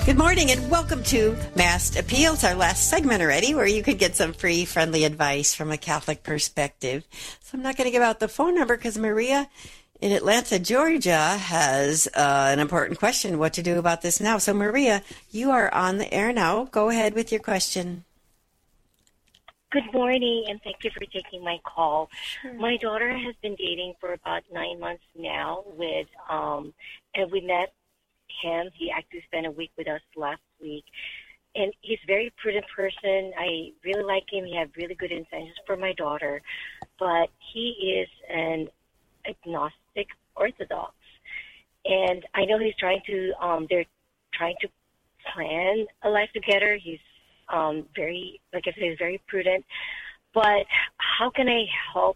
Good morning and welcome to Mass Appeal. It's our last segment already where you could get some free, friendly advice from a Catholic perspective. So I'm not going to give out the phone number because Maria in Atlanta, Georgia has an important question, what to do about this now. So Maria, you are on the air now. Go ahead with your question. Good morning, and thank you for taking my call. Sure. My daughter has been dating for about 9 months now and we met him. He actually spent a week with us last week. And he's a very prudent person. I really like him. He has really good intentions for my daughter. But he is an agnostic Orthodox. And I know he's trying to, they're trying to plan a life together. He's very, like I said, he's very prudent. But how can I help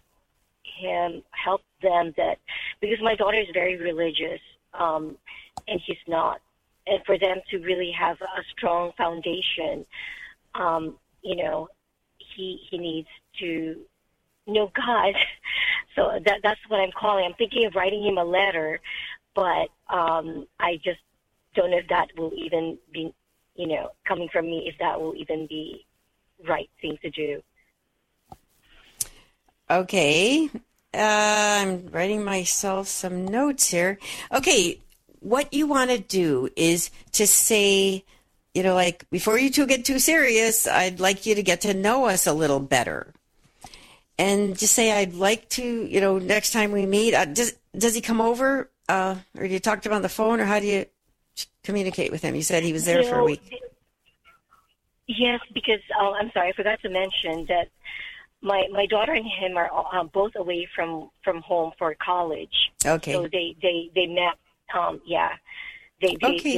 them because my daughter is very religious, and he's not. And for them to really have a strong foundation, he needs to know God. So that's what I'm calling. I'm thinking of writing him a letter, but I just don't know if that will even be, coming from me, if that will even be right thing to do. Okay. I'm writing myself some notes here. Okay. What you want to do is to say, like, before you two get too serious, I'd like you to get to know us a little better. And just say, I'd like to, next time we meet, does he come over? Or do you talk to him on the phone, or how do you communicate with him? You said he was there for a week. Yes, because, I'm sorry, I forgot to mention that my daughter and him are both away from home for college. Okay. So they met. They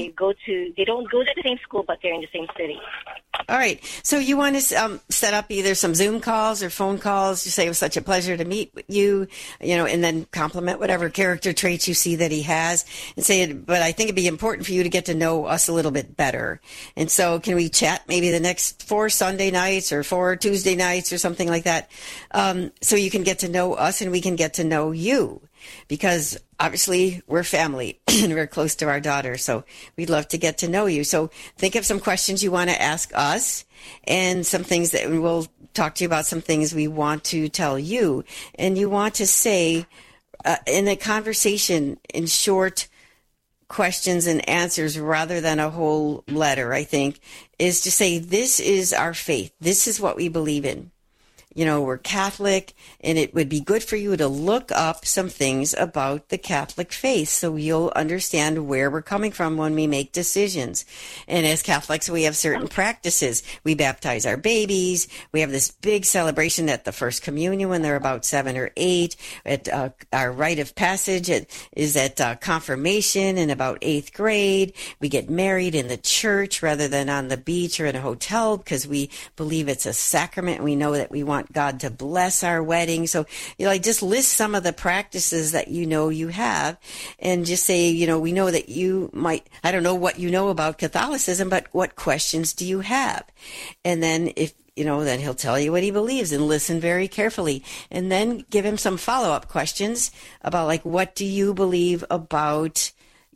don't go to the same school, but they're in the same city. All right. So you want to set up either some Zoom calls or phone calls. You say it was such a pleasure to meet you, and then compliment whatever character traits you see that he has, and say, but I think it'd be important for you to get to know us a little bit better. And so can we chat maybe the next 4 Sunday nights or 4 Tuesday nights or something like that, so you can get to know us and we can get to know you. Because obviously we're family and we're close to our daughter, so we'd love to get to know you. So think of some questions you want to ask us and some things that we'll talk to you about, some things we want to tell you. And you want to say in a conversation in short questions and answers rather than a whole letter, I think, is to say, this is our faith. This is what we believe in. We're Catholic, and it would be good for you to look up some things about the Catholic faith so you'll understand where we're coming from when we make decisions. And as Catholics, we have certain practices. We baptize our babies. We have this big celebration at the First Communion when they're about 7 or 8. At our rite of passage is at confirmation in about 8th grade. We get married in the church rather than on the beach or in a hotel because we believe it's a sacrament, and we know that we want God to bless our wedding. So, just list some of the practices that you have, and just say, we know that you might, I don't know what you know about Catholicism, but what questions do you have? And then then he'll tell you what he believes, and listen very carefully. And then give him some follow-up questions about, like, what do you believe about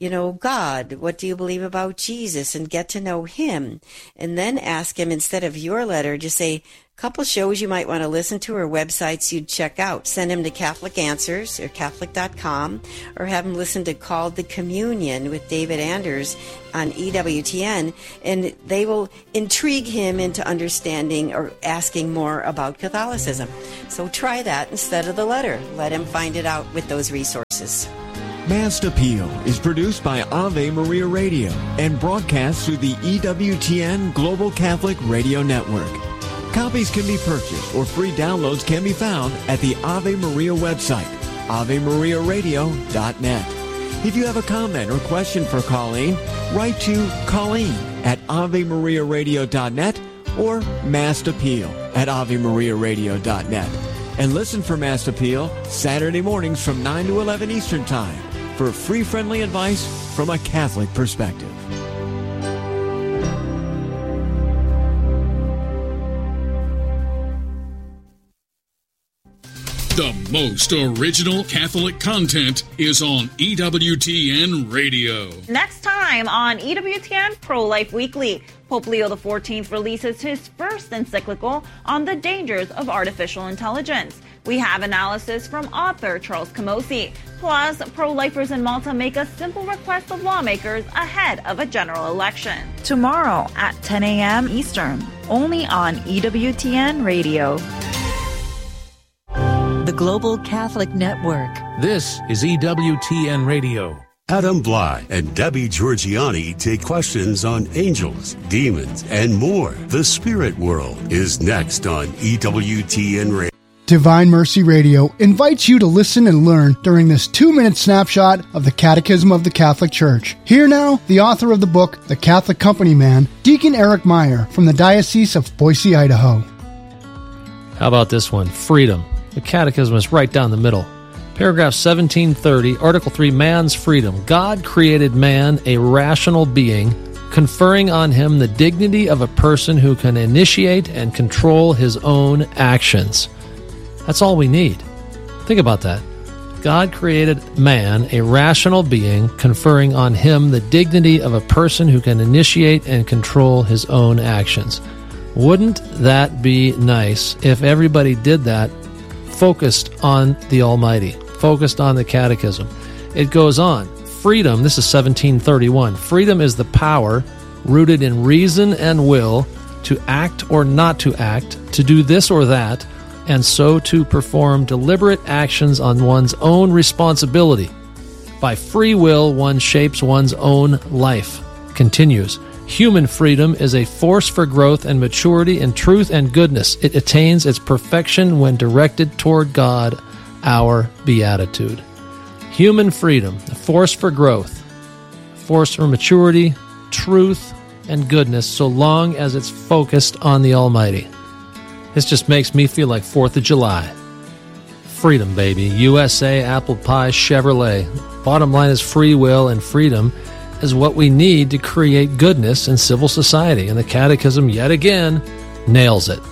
God? What do you believe about Jesus? And get to know him. And then ask him, instead of your letter, just say, couple shows you might want to listen to or websites you'd check out. Send him to Catholic Answers or Catholic.com, or have him listen to Called the Communion with David Anders on EWTN, and they will intrigue him into understanding or asking more about Catholicism. So try that instead of the letter. Let him find it out with those resources. Mass Appeal is produced by Ave Maria Radio and broadcast through the EWTN Global Catholic Radio Network. Copies can be purchased or free downloads can be found at the Ave Maria website, AveMariaRadio.net. If you have a comment or question for Colleen, write to Colleen at AveMariaRadio.net or Mass Appeal at AveMariaRadio.net. And listen for Mass Appeal Saturday mornings from 9 to 11 Eastern Time for free, friendly advice from a Catholic perspective. The most original Catholic content is on EWTN Radio. Next time time on EWTN Pro-Life Weekly. Pope Leo XIV releases his first encyclical on the dangers of artificial intelligence. We have analysis from author Charles Camosy. Plus, pro-lifers in Malta make a simple request of lawmakers ahead of a general election. Tomorrow at 10 a.m. Eastern, only on EWTN Radio. The Global Catholic Network. This is EWTN Radio. Adam Bly and Debbie Georgiani take questions on angels, demons, and more. The Spirit World is next on EWTN Radio. Divine Mercy Radio invites you to listen and learn during this 2-minute snapshot of the Catechism of the Catholic Church. Here now, the author of the book, The Catholic Company Man, Deacon Eric Meyer from the Diocese of Boise, Idaho. How about this one? Freedom. The Catechism is right down the middle. Paragraph 1730, Article 3, Man's Freedom. God created man a rational being, conferring on him the dignity of a person who can initiate and control his own actions. That's all we need. Think about that. God created man a rational being, conferring on him the dignity of a person who can initiate and control his own actions. Wouldn't that be nice if everybody did that, focused on the Almighty, focused on the Catechism? It goes on. Freedom, this is 1731. Freedom is the power rooted in reason and will to act or not to act, to do this or that, and so to perform deliberate actions on one's own responsibility. By free will, one shapes one's own life. Continues. Human freedom is a force for growth and maturity in truth and goodness. It attains its perfection when directed toward God, our beatitude. Human freedom, a force for growth, a force for maturity, truth, and goodness, so long as it's focused on the Almighty. This just makes me feel like 4th of July. Freedom, baby. USA, apple pie, Chevrolet. Bottom line is free will, and freedom is what we need to create goodness in civil society. And the Catechism, yet again, nails it.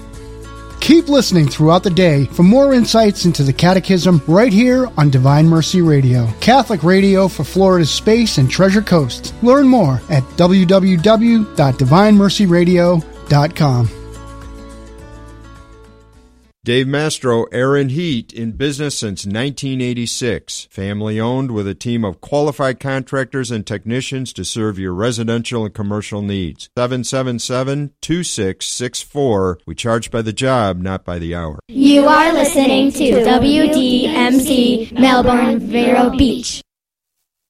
Keep listening throughout the day for more insights into the Catechism right here on Divine Mercy Radio. Catholic radio for Florida's Space and Treasure Coast. Learn more at www.divinemercyradio.com. Dave Mastro, Air and Heat, in business since 1986. Family owned with a team of qualified contractors and technicians to serve your residential and commercial needs. 777-2664. We charge by the job, not by the hour. You are listening to WDMC Melbourne, Vero Beach.